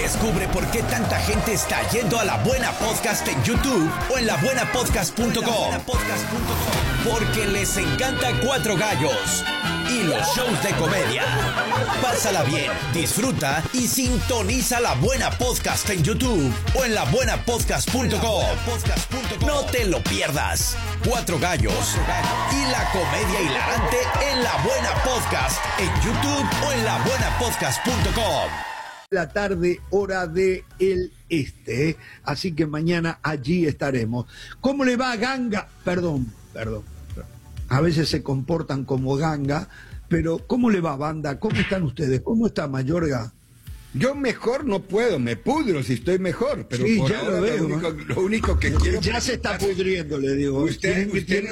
Descubre por qué tanta gente está yendo a La Buena Podcast en YouTube o en labuenapodcast.com. Porque les encanta Cuatro Gallos y los shows de comedia. Pásala bien, disfruta y sintoniza La Buena Podcast en YouTube o en labuenapodcast.com. No te lo pierdas. Cuatro Gallos y la comedia hilarante en La Buena Podcast en YouTube o en labuenapodcast.com. La tarde, hora de el este, así que mañana allí estaremos. ¿Cómo le va a Ganga? Perdón. A veces se comportan como Ganga, pero ¿cómo le va, banda? ¿Cómo están ustedes? ¿Cómo está Mayorga? Yo mejor no puedo, me pudro si estoy mejor, pero sí, por ya ahora lo veo, lo único que quiero... Ya se está pudriendo, le digo. Usted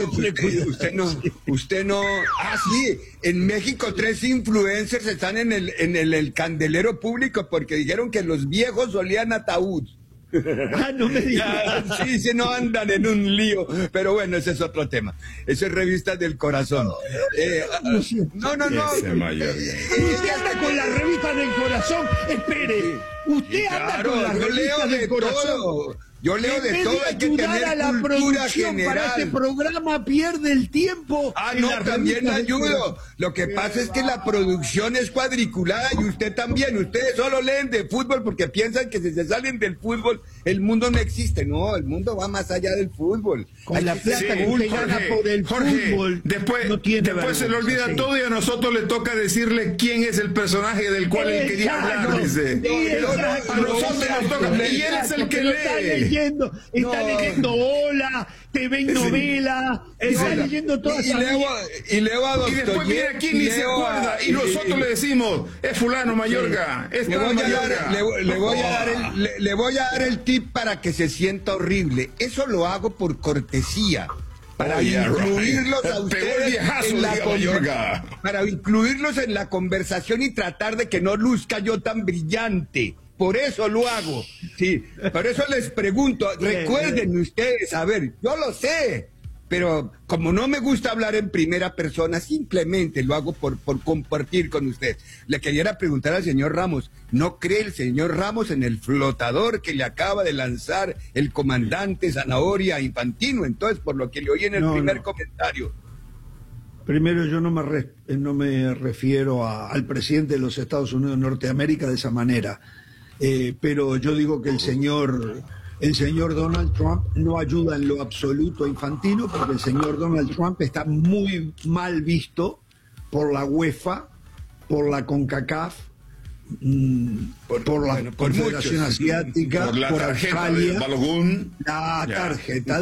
no... Ah, sí, en México 3 influencers están en el candelero público porque dijeron que los viejos olían ataúd. Ah, no me digas. Sí, se no andan en un lío, pero bueno, ese es otro tema. Eso es Revistas del Corazón. No. Usted anda con las revistas del corazón. Espere, usted anda con las revistas del corazón. Yo leo de todo, hay que ayudar tener a la cultura producción general. para este programa, pierde el tiempo. No, también ayudo. Lo que pasa es que la producción es cuadriculada y usted también. Ustedes solo leen de fútbol porque piensan que si se salen del fútbol, el mundo no existe. No, el mundo va más allá del fútbol. Con la plata que usted gana por el fútbol, después se le olvida sí. todo y a nosotros le toca decirle quién es el personaje del cual él quería hablar. Dice. A nosotros nos toca. Y él es el que lee. Está leyendo Hola, TV y novela, está leyendo todas esas... Y leo a y después viene aquí y ni se acuerda. Y nosotros le decimos, es fulano Mayorga. Le voy a dar el tip para que se sienta horrible. Eso lo hago por cortesía. Para incluirlos a ustedes para incluirlos en la conversación y tratar de que no luzca yo tan brillante. Por eso lo hago. Sí, por eso les pregunto, recuerden ustedes, a ver, yo lo sé, pero como no me gusta hablar en primera persona, simplemente lo hago por compartir con ustedes. Le quería preguntar al señor Ramos, ¿no cree el señor Ramos en el flotador que le acaba de lanzar el comandante Zanahoria a Infantino? Entonces, por lo que le oí en el primer comentario. Primero, yo no me refiero al presidente de los Estados Unidos de Norteamérica de esa manera. Pero yo digo que el señor Donald Trump no ayuda en lo absoluto a Infantino, porque el señor Donald Trump está muy mal visto por la UEFA, por la CONCACAF, por la Confederación Asiática, por la tarjeta Australia, de Balogun. La tarjeta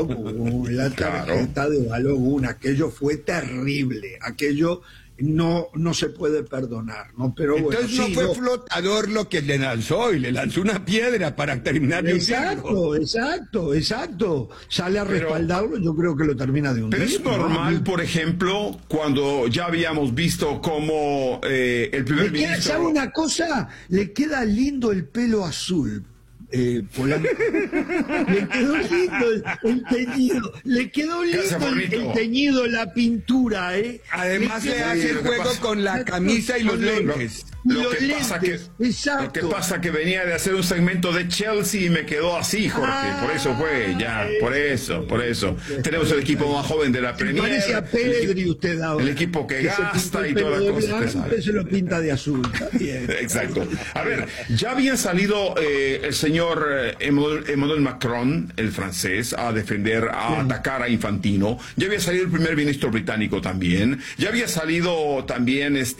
de Balogun, aquello fue terrible, aquello no se puede perdonar, ¿no? Pero entonces bueno, no fue flotador lo que le lanzó, y le lanzó una piedra para terminar de hundirlo. Exacto. Sale a respaldarlo, yo creo que lo termina de hundir. Pero es normal, por ejemplo, cuando ya habíamos visto cómo el primer ministro... ¿Sabe una cosa? Le queda lindo el pelo azul. Polanco. Le quedó lindo el teñido, le quedó lindo el teñido, la pintura, Además le hace el juego con la camisa y los lentes. Lo que pasa que venía de hacer un segmento de Chelsea y me quedó así, Jorge. Por eso fue, por eso. Tenemos el equipo más joven de la Premier. Parece a Pedri usted ahora. El equipo que gasta y todas las cosas. Usted se lo pinta de azul. Exacto. A ver, ya había salido el señor Emmanuel Macron, el francés, a defender, a atacar a Infantino. Ya había salido el primer ministro británico también. Ya había salido también es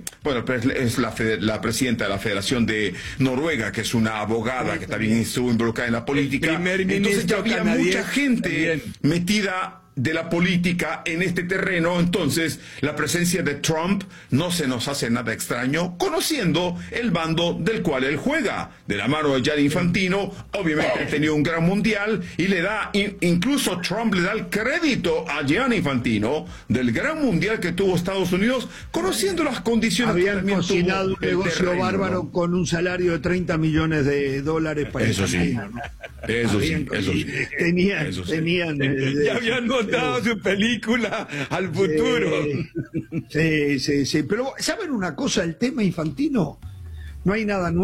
la presidenta de la Federación de Noruega, que es una abogada que también estuvo involucrada en la política. Entonces ya había mucha gente metida de la política en este terreno. Entonces la presencia de Trump no se nos hace nada extraño, conociendo el bando del cual él juega, de la mano de Gianni Infantino. Obviamente ha tenido un gran mundial y le da, incluso Trump le da el crédito a Gianni Infantino del gran mundial que tuvo Estados Unidos, conociendo las condiciones. Habían cocinado un negocio bárbaro con un salario de $30 millones para eso sí. Eso sí. Tenían ya habían montado su película al futuro. Sí. Pero ¿saben una cosa? El tema Infantino, no hay nada nuevo.